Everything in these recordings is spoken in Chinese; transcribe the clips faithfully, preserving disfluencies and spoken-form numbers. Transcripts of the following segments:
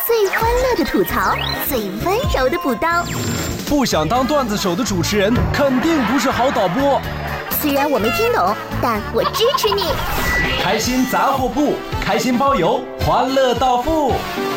最欢乐的吐槽，最温柔的补刀。 不想当段子手的主持人，肯定不是好导播。 虽然我没听懂，但我支持你。 开心杂货铺，开心包邮，欢乐到付。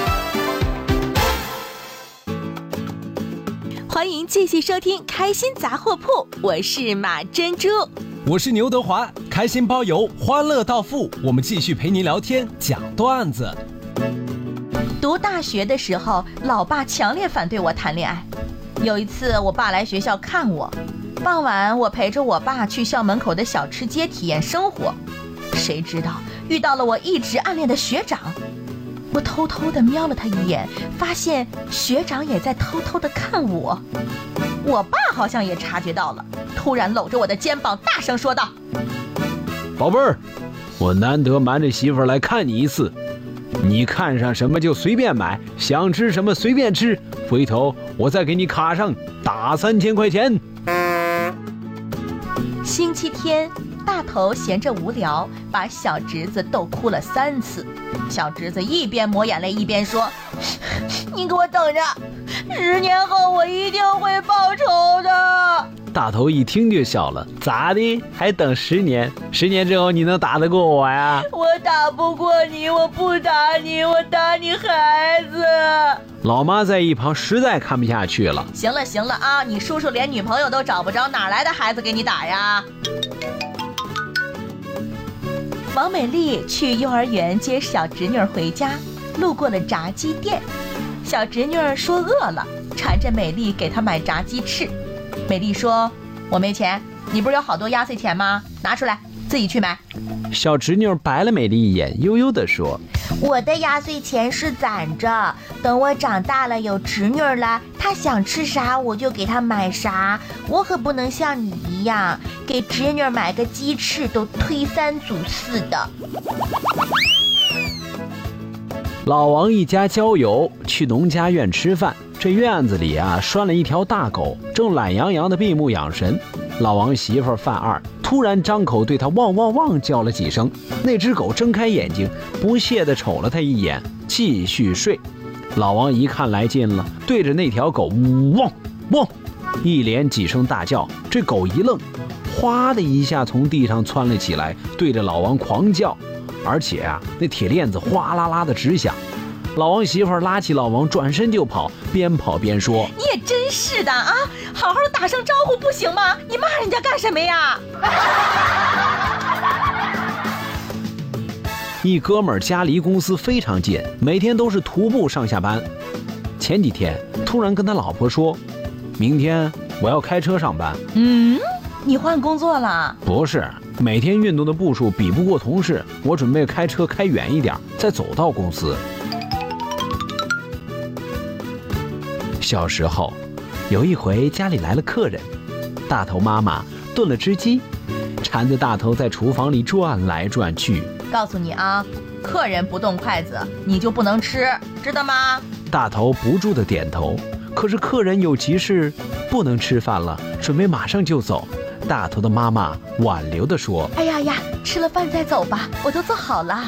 欢迎继续收听开心杂货铺，我是马珍珠， 我是牛德华，开心包邮，欢乐到付。我们继续陪您聊天讲段子。 读大学的时候，老爸强烈反对我谈恋爱。有一次我爸来学校看我，傍晚我陪着我爸去校门口的小吃街体验生活，谁知道遇到了我一直暗恋的学长。我偷偷地瞄了他一眼，发现学长也在偷偷地看我。我爸好像也察觉到了，突然搂着我的肩膀大声说道： 宝贝儿，我难得瞒着媳妇儿来看你一次，你看上什么就随便买，想吃什么随便吃，回头我再给你卡上打三千块钱。 星期天，大头闲着无聊，把小侄子逗哭了三次。小侄子一边抹眼泪一边说：你给我等着，十年后我一定会报仇的。 大头一听就笑了，咋的？还等十年？十年之后你能打得过我呀？ 我打不过你，我不打你，我打你孩子。 老妈在一旁实在看不下去了。 行了行了啊，你叔叔连女朋友都找不着，哪来的孩子给你打呀？王美丽去幼儿园接小侄女回家，路过了炸鸡店。小侄女说饿了，缠着美丽给她买炸鸡翅。美丽说：我没钱，你不是有好多压岁钱吗？拿出来自己去买。 小侄女白了美丽一眼，悠悠地说： 我的压岁钱是攒着，等我长大了有侄女了，她想吃啥我就给她买啥，我可不能像你一样给侄女买个鸡翅都推三阻四的。 老王一家郊游，去农家院吃饭，这院子里啊拴了一条大狗，正懒洋洋的闭目养神。老王媳妇范二突然张口对他汪汪汪叫了几声，那只狗睁开眼睛，不屑地瞅了他一眼，继续睡。老王一看来劲了，对着那条狗汪汪一连几声大叫，这狗一愣，哗的一下从地上窜了起来，对着老王狂叫，而且啊那铁链子哗啦啦的直响。老王媳妇儿拉起老王转身就跑，边跑边说： 你也真是的啊，好好的打声招呼不行吗？你骂人家干什么呀？ 一哥们儿家离公司非常近，每天都是徒步上下班。前几天突然跟他老婆说，明天我要开车上班。 嗯，你换工作了？ 不是，每天运动的步数比不过同事，我准备开车开远一点，再走到公司。小时候有一回家里来了客人，大头妈妈炖了只鸡，缠着大头在厨房里转来转去。 告诉你啊，客人不动筷子你就不能吃，知道吗？ 大头不住的点头。可是客人有急事不能吃饭了，准备马上就走。大头的妈妈挽留地说： 哎呀呀，吃了饭再走吧，我都做好了。